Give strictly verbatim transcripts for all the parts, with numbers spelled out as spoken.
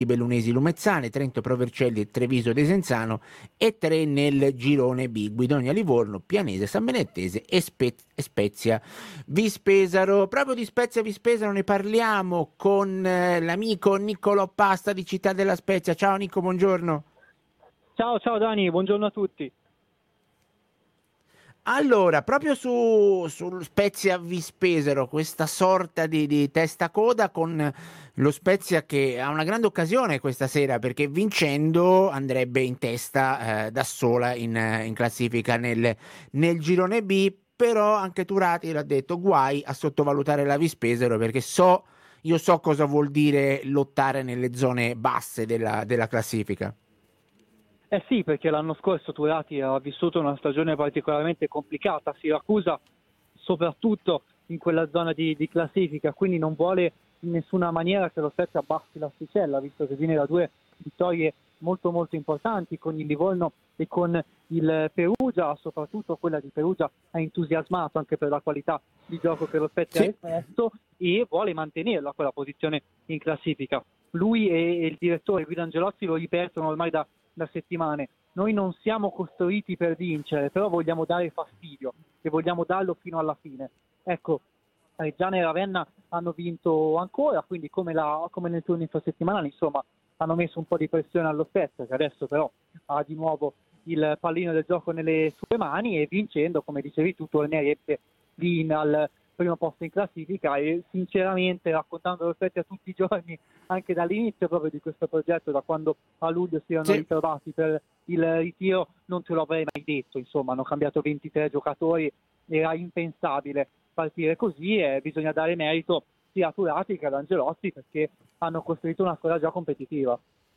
Bellunesi Lumezzane, Trento Pro Vercelli e Treviso Desenzano, e tre nel girone B, Guidonia Livorno, Pianese San Benettese e, Spe- e Spezia Vispesaro. Proprio di Spezia Vispesaro ne parliamo con eh, l'amico Niccolò Pasta di Città della Spezia. Ciao Nico, buongiorno. Ciao, ciao Dani, buongiorno a tutti. Allora, proprio su, sul Spezia Vispesaro, questa sorta di, di testa-coda con lo Spezia che ha una grande occasione questa sera, perché vincendo andrebbe in testa eh, da sola in, in classifica nel, nel girone B, però anche Turati l'ha detto, guai a sottovalutare la Vispesaro, perché so, io so cosa vuol dire lottare nelle zone basse della, della classifica. Eh sì, perché l'anno scorso Turati ha vissuto una stagione particolarmente complicata, Siracusa soprattutto in quella zona di, di classifica, quindi non vuole in nessuna maniera che lo Spezia abbassi l'asticella, visto che viene da due vittorie molto molto importanti con il Livorno e con il Perugia, soprattutto quella di Perugia ha entusiasmato anche per la qualità di gioco che lo Spezia Sì. ha espresso e vuole mantenerla quella posizione in classifica. Lui e, e il direttore Guido Angelozzi lo ripetono ormai da, da settimane. Noi non siamo costruiti per vincere, però vogliamo dare fastidio e vogliamo darlo fino alla fine. Ecco, Reggiana e Ravenna hanno vinto ancora, quindi come, la, come nel turno infrasettimanale, insomma, hanno messo un po' di pressione allo Spezia, che adesso però ha di nuovo il pallino del gioco nelle sue mani e vincendo, come dicevi tu, tornerebbe lì in, al primo posto in classifica e sinceramente raccontando lo Spezia tutti i giorni, anche dall'inizio proprio di questo progetto, da quando a luglio si erano Sì. ritrovati per il ritiro, non te lo avrei mai detto, insomma, hanno cambiato ventitré giocatori, era impensabile partire così e bisogna dare merito sia a Turati che ad Angelotti perché hanno costruito una squadra già competitiva.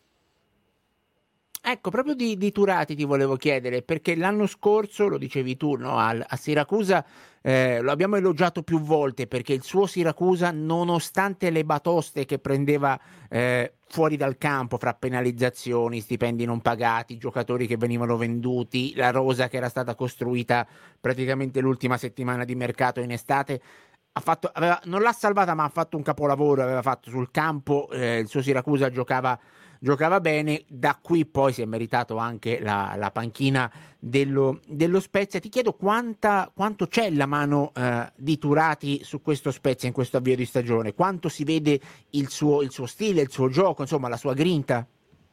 Ecco, proprio di, di Turati ti volevo chiedere, perché l'anno scorso, lo dicevi tu, no, al, a Siracusa eh, lo abbiamo elogiato più volte perché il suo Siracusa, nonostante le batoste che prendeva eh, fuori dal campo, fra penalizzazioni, stipendi non pagati, giocatori che venivano venduti, la rosa che era stata costruita praticamente l'ultima settimana di mercato in estate, ha fatto, aveva, non l'ha salvata ma ha fatto un capolavoro, aveva fatto sul campo, eh, il suo Siracusa giocava giocava bene, da qui poi si è meritato anche la, la panchina dello, dello Spezia. Ti chiedo quanta, quanto c'è la mano eh, di Turati su questo Spezia in questo avvio di stagione, quanto si vede il suo, il suo stile, il suo gioco, insomma la sua grinta?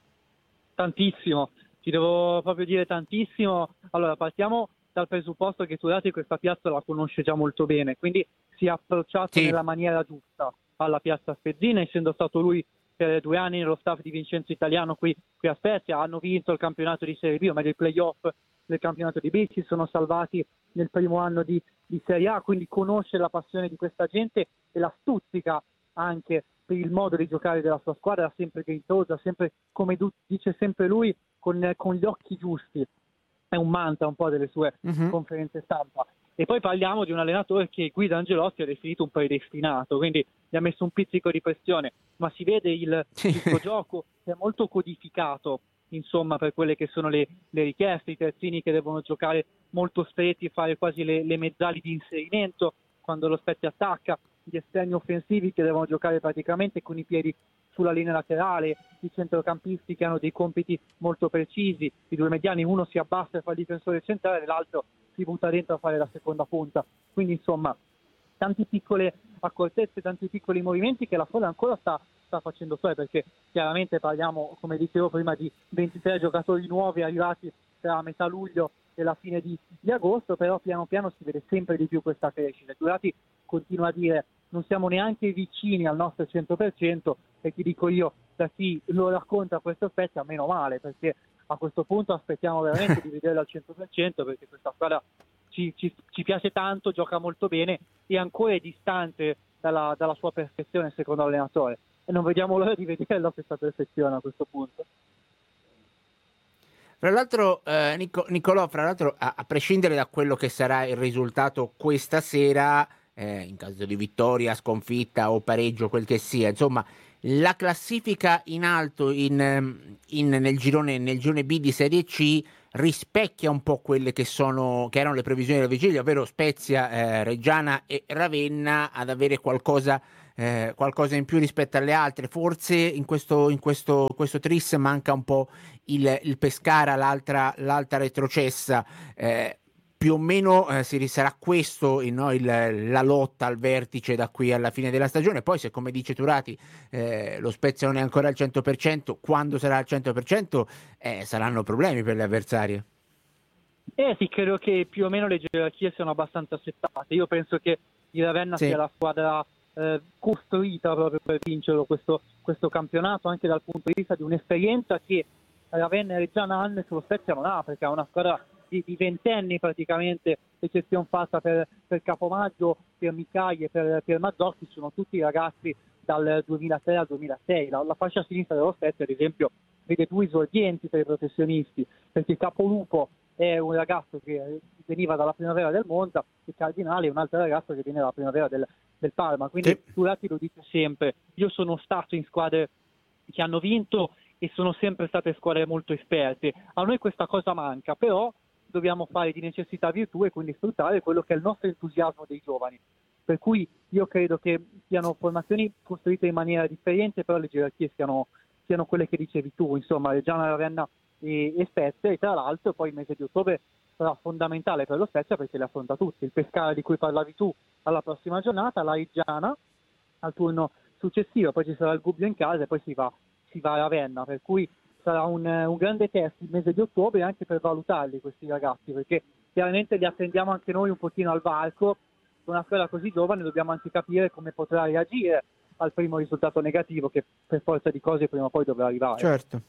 Tantissimo, ti devo proprio dire tantissimo. Allora, partiamo dal presupposto che Turati questa piazza la conosce già molto bene, quindi si è approcciato Sì. nella maniera giusta alla piazza Spezzina, essendo stato lui per due anni nello staff di Vincenzo Italiano qui, qui a Spezia. Hanno vinto il campionato di Serie B, o meglio il playoff del campionato di B, si sono salvati nel primo anno di, di Serie A, quindi conosce la passione di questa gente e la stuzzica anche per il modo di giocare della sua squadra, sempre grintosa, sempre, come du- dice sempre lui, con, con gli occhi giusti. È un mantra un po' delle sue Mhm. conferenze stampa. E poi parliamo di un allenatore che Guido Angelotti ha definito un predestinato, quindi gli ha messo un pizzico di pressione, ma si vede il, il suo gioco che è molto codificato, insomma, per quelle che sono le, le richieste, i terzini che devono giocare molto stretti e fare quasi le, le mezzali di inserimento quando lo Spezia attacca, gli esterni offensivi che devono giocare praticamente con i piedi sulla linea laterale, i centrocampisti che hanno dei compiti molto precisi, i due mediani, uno si abbassa e fa il difensore centrale, l'altro si butta dentro a fare la seconda punta. Quindi insomma, tante piccole accortezze, tanti piccoli movimenti che la squadra ancora sta, sta facendo sue, perché chiaramente parliamo, come dicevo prima, di ventitré giocatori nuovi arrivati tra metà luglio e la fine di, di agosto, però piano piano si vede sempre di più questa crescita. Durati continua a dire non siamo neanche vicini al nostro cento per cento e ti dico io, da chi lo racconta questo Spezia, meno male, perché a questo punto aspettiamo veramente di vederlo al cento per cento, perché questa squadra ci, ci, ci piace tanto, gioca molto bene e ancora è distante dalla, dalla sua perfezione secondo l'allenatore e non vediamo l'ora di vederla questa perfezione a questo punto. Fra l'altro, eh, Nico, Niccolò, fra l'altro, a, a prescindere da quello che sarà il risultato questa sera, eh, in caso di vittoria, sconfitta o pareggio, quel che sia, insomma, la classifica in alto in, in, nel, girone, nel girone B di Serie C rispecchia un po' quelle che sono che erano le previsioni della vigilia, ovvero Spezia, eh, Reggiana e Ravenna ad avere qualcosa eh, qualcosa in più rispetto alle altre. Forse in questo, in questo, questo tris manca un po' il, il Pescara, l'altra, l'altra retrocessa. Eh, più o meno eh, si sarà questo il, no, il, la lotta al vertice da qui alla fine della stagione. Poi se, come dice Turati, eh, lo Spezia non è ancora al cento per cento, quando sarà al cento per cento eh, saranno problemi per le avversarie. Eh sì, credo che più o meno le gerarchie siano abbastanza settate. Io penso che il Ravenna Sì. sia la squadra eh, costruita proprio per vincerlo questo, questo campionato, anche dal punto di vista di un'esperienza che Ravenna e Reggiana hanno e che lo Spezia non ha, perché ha una squadra di, di ventenni praticamente, eccezione fatta per, per Capomaggio, per Micai e per, per Mazzocchi, sono tutti ragazzi dal duemilatré al duemilasei. La, la fascia sinistra dello Spezia, ad esempio, vede due esordienti per i professionisti, perché Capolupo è un ragazzo che veniva dalla primavera del Monza e Cardinale è un altro ragazzo che viene dalla primavera del, del Parma. Quindi Sì. Turati lo dice sempre, io sono stato in squadre che hanno vinto e sono sempre state squadre molto esperte. A noi questa cosa manca, però dobbiamo fare di necessità virtù e quindi sfruttare quello che è il nostro entusiasmo dei giovani. Per cui io credo che siano formazioni costruite in maniera differente, però le gerarchie siano, siano quelle che dicevi tu, insomma, Reggiana, Ravenna e, e Spezia, e tra l'altro poi il mese di ottobre sarà fondamentale per lo Spezia perché le affronta tutti. Il Pescara di cui parlavi tu alla prossima giornata, la Reggiana al turno successivo, poi ci sarà il Gubbio in casa e poi si va, si va a Ravenna, per cui sarà un, un grande test il mese di ottobre anche per valutarli questi ragazzi, perché chiaramente li attendiamo anche noi un pochino al varco. Con una squadra così giovane dobbiamo anche capire come potrà reagire al primo risultato negativo che per forza di cose prima o poi dovrà arrivare. Certo.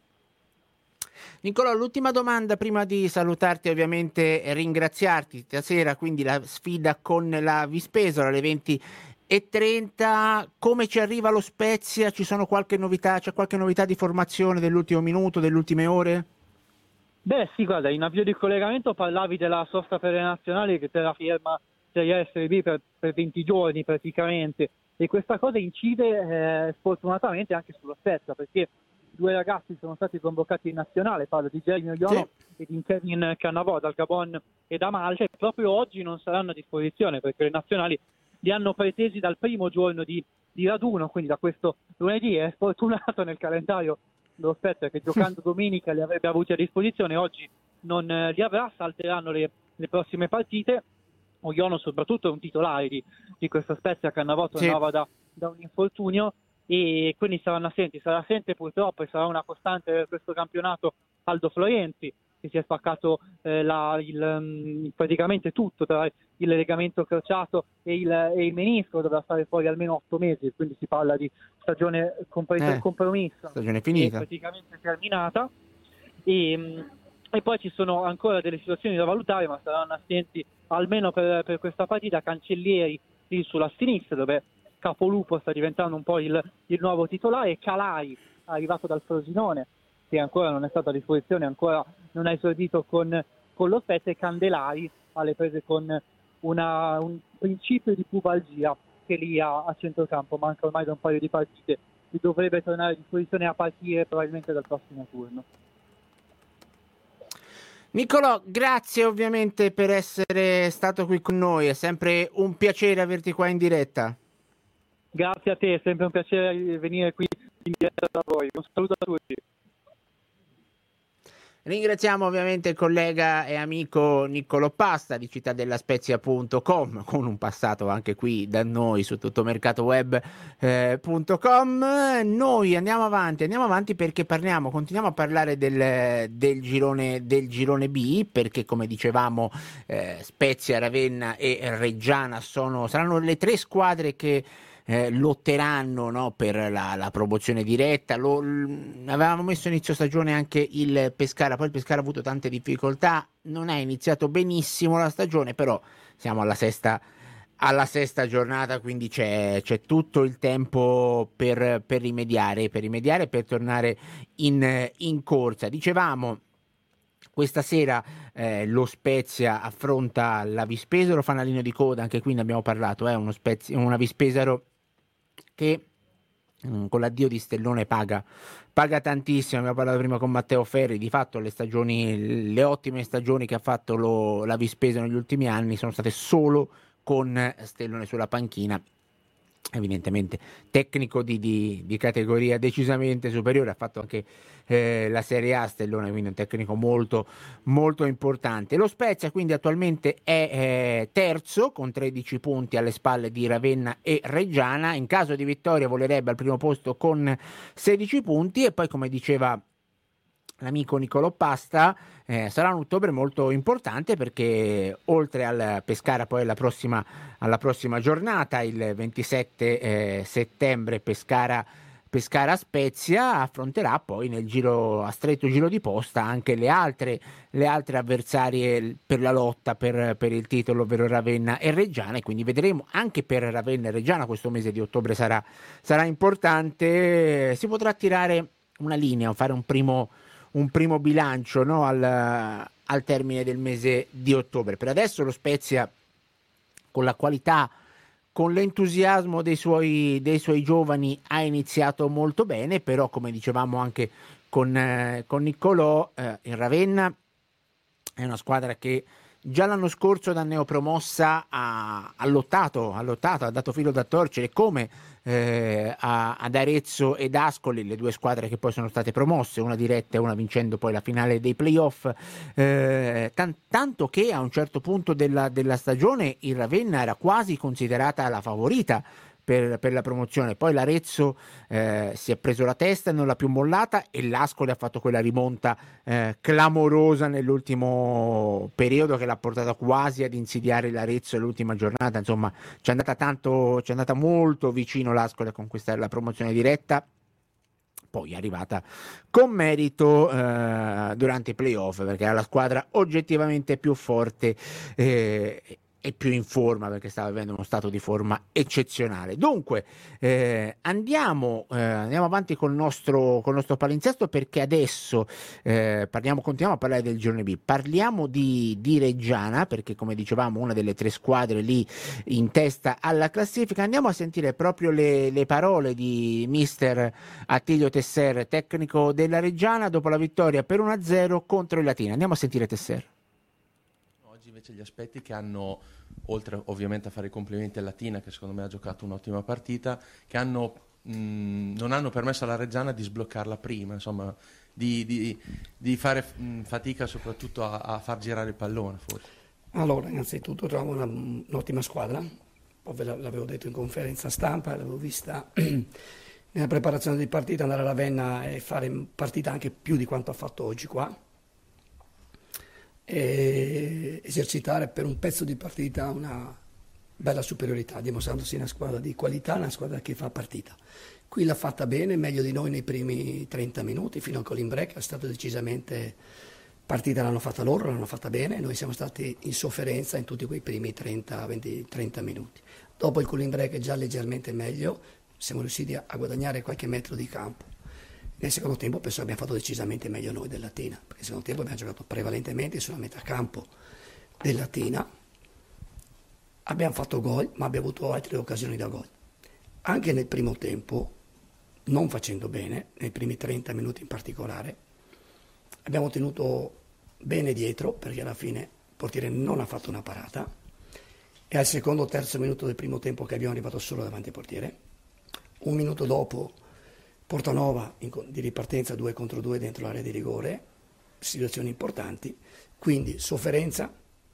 Nicolò, l'ultima domanda prima di salutarti, ovviamente ringraziarti stasera, quindi la sfida con la Vispesola alle venti e trenta. Come ci arriva lo Spezia? Ci sono qualche novità? C'è qualche novità di formazione dell'ultimo minuto, delle ultime ore? Beh sì, guarda, in avvio di collegamento parlavi della sosta per le nazionali che terrà firma Serie A Serie B per, per venti giorni praticamente, e questa cosa incide eh, sfortunatamente anche sullo Spezia, perché due ragazzi sono stati convocati in nazionale, parlo di Jeremy Iono Sì. e di Kevin Cannavò dal Gabon e da Malta, e proprio oggi non saranno a disposizione perché le nazionali li hanno pretesi dal primo giorno di, di raduno, quindi da questo lunedì. È sfortunato nel calendario dello Spezia che giocando domenica li avrebbe avuti a disposizione, oggi non eh, li avrà, salteranno le, le prossime partite. Oiono soprattutto è un titolare di, di questa Spezia, Cannavò tornava Sì. da, da un infortunio e quindi saranno assenti. Sarà assente purtroppo e sarà una costante per questo campionato Aldo Florenzi, che si è spaccato eh, la, il, um, praticamente tutto tra il legamento crociato e il, e il menisco, dovrà stare fuori almeno otto mesi, quindi si parla di stagione compresa, Eh, compromessa, stagione finita. praticamente terminata. E, e poi ci sono ancora delle situazioni da valutare, ma saranno assenti almeno per, per questa partita Cancellieri sulla sinistra, dove Capolupo sta diventando un po' il, il nuovo titolare, e Calai, arrivato dal Frosinone, che ancora non è stato a disposizione, ancora non ha esordito con, con lo Spezia, e Candelari alle prese con una, un principio di pubalgia che lì a, a centrocampo manca ormai da un paio di partite e dovrebbe tornare a disposizione a partire probabilmente dal prossimo turno. Nicolò, grazie ovviamente per essere stato qui con noi, è sempre un piacere averti qua in diretta. Grazie a te, è sempre un piacere venire qui in diretta da voi. Un saluto a tutti. Ringraziamo ovviamente il collega e amico Niccolò Pasta di cittadellaspezia punto com, con un passato anche qui da noi su tuttomercatoweb punto com. Noi andiamo avanti, andiamo avanti perché parliamo, continuiamo a parlare del, del, girone, del girone B, perché come dicevamo eh, Spezia, Ravenna e Reggiana sono, saranno le tre squadre che Eh, lotteranno, no, per la, la promozione diretta. Lo, l, avevamo messo inizio stagione anche il Pescara, poi il Pescara ha avuto tante difficoltà, non è iniziato benissimo la stagione, però siamo alla sesta, alla sesta giornata, quindi c'è, c'è tutto il tempo per, per rimediare, per rimediare, per tornare in, in corsa. Dicevamo, questa sera eh, lo Spezia affronta la Vispesaro, fanalino di coda, anche qui ne abbiamo parlato, eh, uno Spezia, una Vispesaro che mh, con l'addio di Stellone paga, paga tantissimo. Abbiamo parlato prima con Matteo Ferri, di fatto le stagioni, le ottime stagioni che ha fatto lo, la Vispesaro negli ultimi anni sono state solo con Stellone sulla panchina, evidentemente tecnico di, di, di categoria decisamente superiore, ha fatto anche eh, la Serie A Stellone, quindi un tecnico molto molto importante. Lo Spezia quindi attualmente è eh, terzo con tredici punti alle spalle di Ravenna e Reggiana, in caso di vittoria volerebbe al primo posto con sedici punti, e poi, come diceva l'amico Nicolò Pasta, eh, sarà un ottobre molto importante, perché oltre al Pescara poi alla prossima, alla prossima giornata, il ventisette eh, settembre, Pescara, Pescara Spezia, affronterà poi nel giro, a stretto giro di posta, anche le altre, le altre avversarie per la lotta per, per il titolo, ovvero Ravenna e Reggiana, e quindi vedremo anche per Ravenna e Reggiana questo mese di ottobre sarà, sarà importante. Si potrà tirare una linea, fare un primo un primo bilancio, no, al, al termine del mese di ottobre. Per adesso lo Spezia, con la qualità, con l'entusiasmo dei suoi, dei suoi giovani, ha iniziato molto bene, però come dicevamo anche con, eh, con Niccolò, eh, il Ravenna è una squadra che già l'anno scorso da neopromossa ha, ha lottato, ha lottato, ha dato filo da torcere, come eh, a, ad Arezzo ed Ascoli, le due squadre che poi sono state promosse, una diretta e una vincendo poi la finale dei playoff, eh, tan, tanto che a un certo punto della, della stagione il Ravenna era quasi considerata la favorita Per, per la promozione. Poi l'Arezzo eh, si è preso la testa e non l'ha più mollata, e l'Ascoli ha fatto quella rimonta eh, clamorosa nell'ultimo periodo che l'ha portata quasi ad insidiare l'Arezzo l'ultima giornata. Insomma, c'è andata tanto, c'è andata molto vicino l'Ascoli a conquistare la promozione diretta, poi è arrivata con merito eh, durante i playoff, perché era la squadra oggettivamente più forte eh, e più in forma, perché stava vivendo uno stato di forma eccezionale. Dunque eh, andiamo, eh, andiamo avanti col nostro, col nostro palinsesto, perché adesso eh, parliamo, continuiamo a parlare del girone B, parliamo di, di Reggiana, perché come dicevamo una delle tre squadre lì in testa alla classifica. Andiamo a sentire proprio le, le parole di mister Attilio Tesser, tecnico della Reggiana, dopo la vittoria per uno a zero contro il Latina. Andiamo a sentire Tesser. Oggi invece gli aspetti che hanno, oltre ovviamente a fare i complimenti al Latina, che secondo me ha giocato un'ottima partita, che hanno, mh, non hanno permesso alla Reggiana di sbloccarla prima, insomma, di, di, di fare mh, fatica soprattutto a, a far girare il pallone, forse. Allora, innanzitutto trovo una, un'ottima squadra, poi ve l'avevo detto in conferenza stampa, l'avevo vista nella preparazione di partita, andare a Ravenna e fare partita anche più di quanto ha fatto oggi qua, e esercitare per un pezzo di partita una bella superiorità, dimostrandosi una squadra di qualità, una squadra che fa partita. Qui l'ha fatta bene, meglio di noi nei primi trenta minuti, fino al cooling break, è stato decisamente partita, l'hanno fatta loro, l'hanno fatta bene, noi siamo stati in sofferenza in tutti quei primi trenta, venti, trenta minuti. Dopo il cooling break già leggermente meglio, siamo riusciti a guadagnare qualche metro di campo. Nel secondo tempo penso che abbiamo fatto decisamente meglio noi del Latina, perché nel secondo tempo abbiamo giocato prevalentemente sulla metà campo del Latina, abbiamo fatto gol, ma abbiamo avuto altre occasioni da gol. Anche nel primo tempo, non facendo bene, nei primi trenta minuti in particolare, abbiamo tenuto bene dietro, perché alla fine il portiere non ha fatto una parata, e al secondo o terzo minuto del primo tempo che abbiamo arrivato solo davanti al portiere. Un minuto dopo Portanova in, di ripartenza due contro due dentro l'area di rigore, situazioni importanti, quindi sofferenza,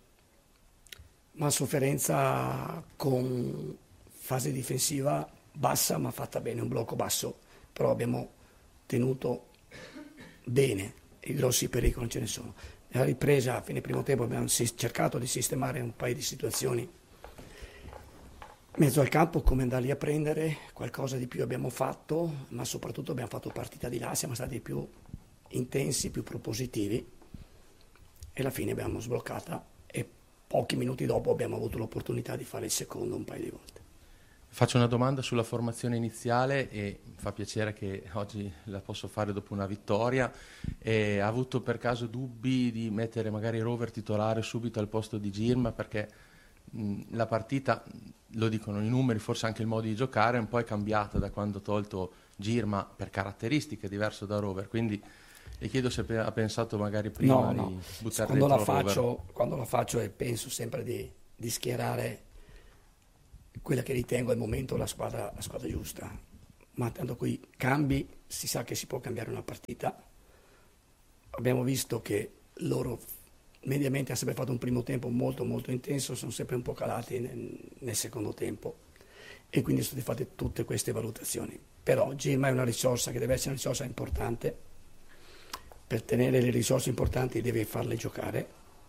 ma sofferenza con fase difensiva bassa ma fatta bene, un blocco basso, però abbiamo tenuto bene, i grossi pericoli non ce ne sono. Nella ripresa a fine primo tempo abbiamo cercato di sistemare un paio di situazioni mezzo al campo, come andarli a prendere, qualcosa di più abbiamo fatto, ma soprattutto abbiamo fatto partita di là, siamo stati più intensi, più propositivi, e alla fine abbiamo sbloccata, e pochi minuti dopo abbiamo avuto l'opportunità di fare il secondo un paio di volte. Faccio una domanda sulla formazione iniziale, e fa piacere che oggi la posso fare dopo una vittoria. E ha avuto per caso dubbi di mettere magari Rover titolare subito al posto di Girma, perché mh, la partita, lo dicono i numeri, forse anche il modo di giocare un po' è cambiata da quando ha tolto Girma, per caratteristiche diverso da Rover, quindi le chiedo se ha pensato magari prima no, no. di buttare quando dentro la faccio, Rover. Quando la faccio e penso sempre di, di schierare quella che ritengo al momento la squadra, la squadra giusta, ma tanto con i cambi si sa che si può cambiare una partita. Abbiamo visto che loro mediamente hanno sempre fatto un primo tempo molto molto intenso, sono sempre un po' calati nel, nel secondo tempo e quindi sono state fatte tutte queste valutazioni. Però Girma è una risorsa che deve essere una risorsa importante, per tenere le risorse importanti deve farle giocare,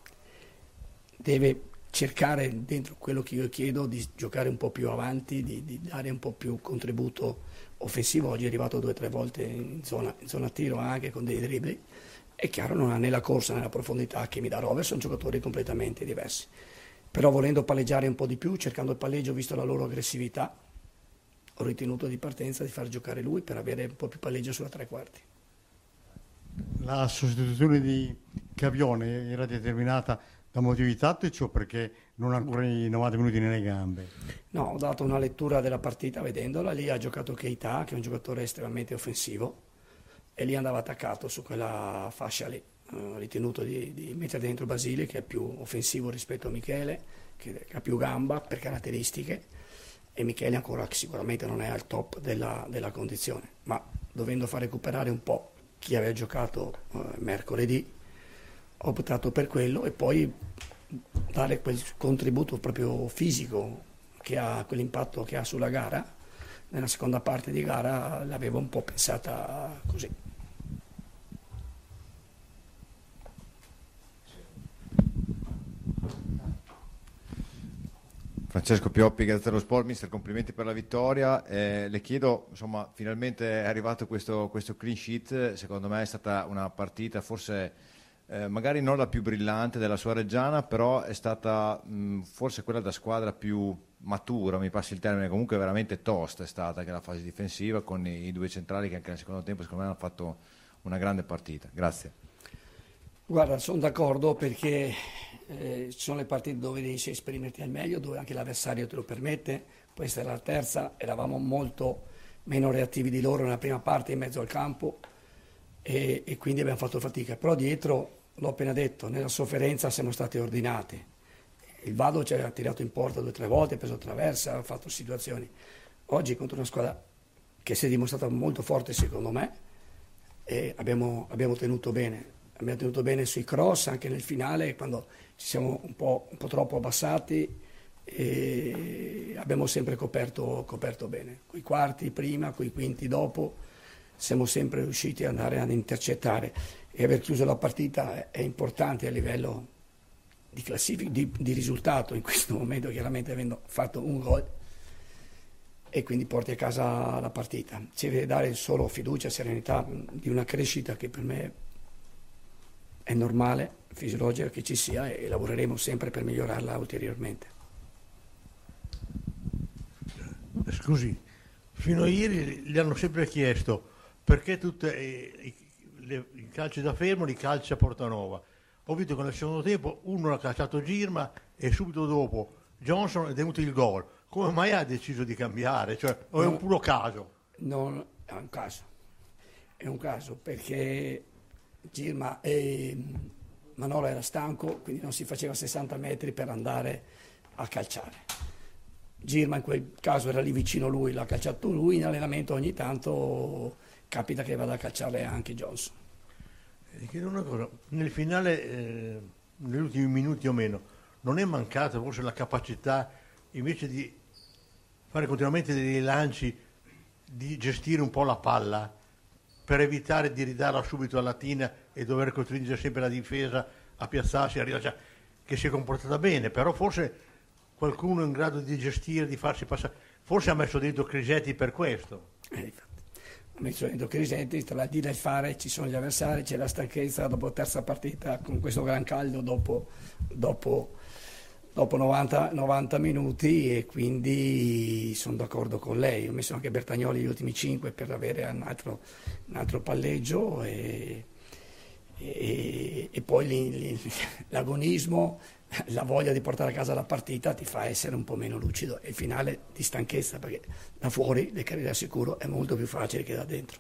deve cercare dentro quello che io chiedo di giocare un po' più avanti, di, di dare un po' più contributo offensivo. Oggi è arrivato due o tre volte in zona, in zona tiro anche con dei dribbli. È chiaro, non ha né la corsa né la profondità che mi dà Rovers, sono giocatori completamente diversi. Però volendo palleggiare un po' di più, cercando il palleggio, visto la loro aggressività, ho ritenuto di partenza di far giocare lui per avere un po' più palleggio sulla tre quarti. La sostituzione di Cavione era determinata da motivi tattici o perché non ha ancora i novanta minuti nelle gambe? No, ho dato una lettura della partita vedendola, lì ha giocato Keita, che è un giocatore estremamente offensivo, e lì andava attaccato su quella fascia lì. Ho ritenuto di, di mettere dentro Basile, che è più offensivo rispetto a Michele, che ha più gamba per caratteristiche, e Michele ancora sicuramente non è al top della, della condizione, ma dovendo far recuperare un po' chi aveva giocato eh, mercoledì, ho optato per quello e poi dare quel contributo proprio fisico che ha, quell'impatto che ha sulla gara. Nella seconda parte di gara l'avevo un po' pensata così. Francesco Pioppi, Gazzetta dello Sport. Mister, complimenti per la vittoria. Eh, le chiedo, insomma, finalmente è arrivato questo, questo clean sheet. Secondo me è stata una partita forse eh, magari non la più brillante della sua Reggiana, però è stata mh, forse quella da squadra più matura, mi passi il termine, comunque veramente tosta è stata che la fase difensiva, con i, i due centrali che anche nel secondo tempo secondo me hanno fatto una grande partita. Grazie. Guarda, sono d'accordo perché eh, ci sono le partite dove riesci a esprimerti al meglio, dove anche l'avversario te lo permette. Questa era la terza, eravamo molto meno reattivi di loro nella prima parte in mezzo al campo e, e quindi abbiamo fatto fatica, però dietro, l'ho appena detto, nella sofferenza siamo stati ordinati. Il Vado ci ha tirato in porta due o tre volte, ha preso traversa, ha fatto situazioni. Oggi contro una squadra che si è dimostrata molto forte secondo me e abbiamo, abbiamo tenuto bene. Abbiamo tenuto bene sui cross anche nel finale, quando ci siamo un po', un po' troppo abbassati e abbiamo sempre coperto, coperto bene. Coi quarti prima, coi quinti dopo, siamo sempre riusciti ad andare ad intercettare e aver chiuso la partita è importante a livello di classifica, di, di risultato in questo momento, chiaramente avendo fatto un gol e quindi porti a casa la partita. Ci deve dare solo fiducia, serenità di una crescita che per me è normale, fisiologica che ci sia e lavoreremo sempre per migliorarla ulteriormente. Scusi, fino a ieri gli hanno sempre chiesto perché tutti i, i, i calci da fermo li calcia Portanova. Ho visto che nel secondo tempo uno ha calciato Girma e subito dopo Johnson è venuto il gol. Come mai ha deciso di cambiare? Cioè, o è un puro caso? No, è un caso. È un caso perché Girma e Manolo era stanco, quindi non si faceva sessanta metri per andare a calciare. Girma in quel caso era lì vicino a lui, l'ha calciato lui, in allenamento ogni tanto capita che vada a calciare anche Johnson. E chiedo una cosa, nel finale, eh, negli ultimi minuti o meno, non è mancata forse la capacità, invece di fare continuamente dei lanci, di gestire un po' la palla, per evitare di ridarla subito alla Latina e dover costringere sempre la difesa a piazzarsi, a rilasciare, che si è comportata bene, però forse qualcuno è in grado di gestire, di farsi passare, forse ha messo dentro Crisetti per questo. Eh, ha messo dentro Crisetti, tra la dire e il fare ci sono gli avversari, c'è la stanchezza dopo la terza partita con questo gran caldo dopo, dopo, dopo novanta, novanta minuti e quindi sono d'accordo con lei. Ho messo anche Bertagnoli gli ultimi cinque per avere un altro, un altro palleggio e, e, e poi li, li, l'agonismo, la voglia di portare a casa la partita ti fa essere un po' meno lucido e il finale di stanchezza, perché da fuori le carriere sicuro è molto più facile che da dentro.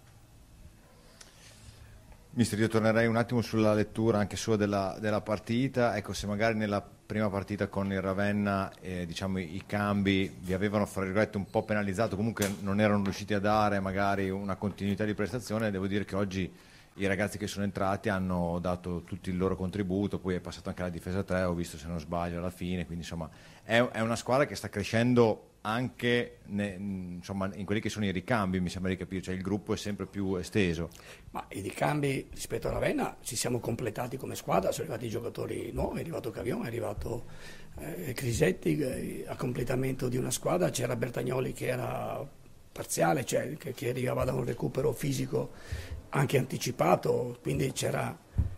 Mister, io tornerei un attimo sulla lettura anche sua della, della partita. Ecco, se magari nella prima partita con il Ravenna, eh, diciamo, i, i cambi vi avevano, fra virgolette, un po' penalizzato, comunque non erano riusciti a dare magari una continuità di prestazione. Devo dire che oggi i ragazzi che sono entrati hanno dato tutto il loro contributo, poi è passato anche la difesa tre, ho visto, se non sbaglio, alla fine, quindi insomma è, è una squadra che sta crescendo anche ne, insomma, in quelli che sono i ricambi, mi sembra di capire, cioè il gruppo è sempre più esteso. Ma i ricambi rispetto a Ravenna ci siamo completati come squadra, sono arrivati i giocatori nuovi, è arrivato Cavion, è arrivato eh, Crisetti, eh, a completamento di una squadra c'era Bertagnoli che era parziale, cioè che, che arrivava da un recupero fisico anche anticipato, quindi c'era,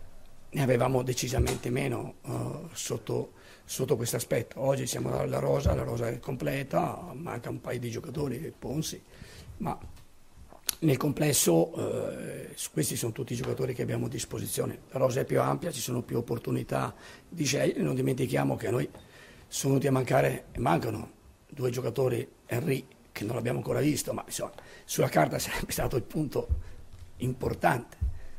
ne avevamo decisamente meno uh, sotto, sotto questo aspetto. Oggi siamo alla rosa, la rosa è completa, manca un paio di giocatori, Ponzi, ma nel complesso eh, questi sono tutti i giocatori che abbiamo a disposizione. La rosa è più ampia, ci sono più opportunità di scegliere, non dimentichiamo che a noi sono venuti a mancare e mancano due giocatori, Henry, che non l'abbiamo ancora visto, ma insomma sulla carta sarebbe stato il punto importante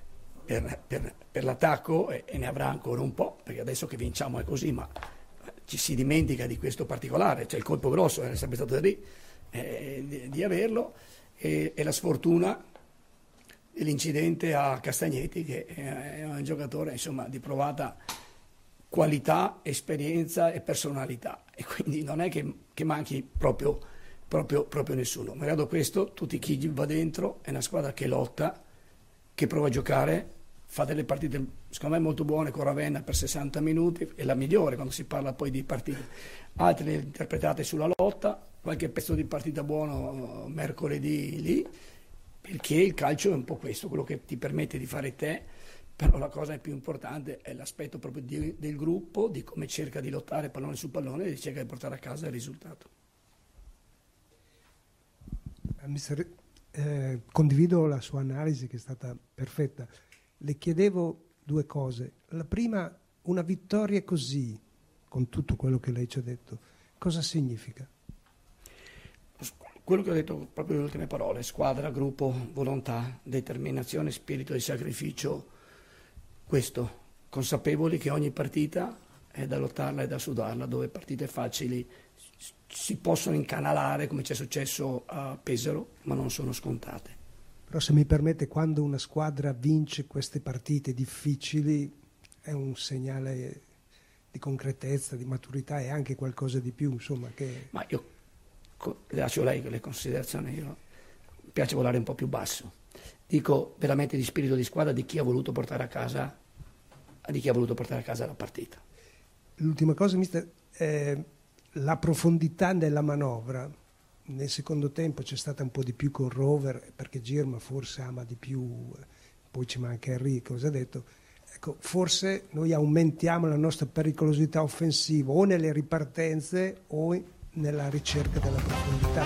per, per, per l'attacco e, e ne avrà ancora un po', perché adesso che vinciamo è così, ma ci si dimentica di questo particolare, cioè il colpo grosso era sempre stato lì, eh, di, di averlo, e, e la sfortuna dell'incidente a Castagneti, che è un giocatore insomma di provata qualità, esperienza e personalità, e quindi non è che, che manchi proprio, proprio, proprio nessuno. Malgrado questo, tutti chi va dentro è una squadra che lotta, che prova a giocare, fa delle partite secondo me molto buone con Ravenna per sessanta minuti, è la migliore quando si parla poi di partite, altre le interpretate sulla lotta, qualche pezzo di partita buono mercoledì lì, perché il calcio è un po' questo, quello che ti permette di fare te, però la cosa più importante è l'aspetto proprio di, del gruppo, di come cerca di lottare pallone su pallone e cerca di portare a casa il risultato. Mister, eh, condivido la sua analisi che è stata perfetta. Le chiedevo due cose. La prima, una vittoria così, con tutto quello che lei ci ha detto, cosa significa? Quello che ho detto proprio le ultime parole: squadra, gruppo, volontà, determinazione, spirito di sacrificio. Questo, consapevoli che ogni partita è da lottarla e da sudarla, dove partite facili si possono incanalare come ci è successo a Pesaro, ma non sono scontate. Però se mi permette, quando una squadra vince queste partite difficili è un segnale di concretezza, di maturità e anche qualcosa di più, insomma, che... Ma io lascio lei le considerazioni, io mi piace volare un po' più basso. Dico veramente di spirito di squadra, di chi ha voluto portare a casa di chi ha voluto portare a casa la partita. L'ultima cosa, mister, eh, la profondità della manovra. Nel secondo tempo c'è stata un po' di più con Rover, perché Girma forse ama di più, poi ci manca Henry, cosa ha detto. Ecco, forse noi aumentiamo la nostra pericolosità offensiva o nelle ripartenze o nella ricerca della profondità.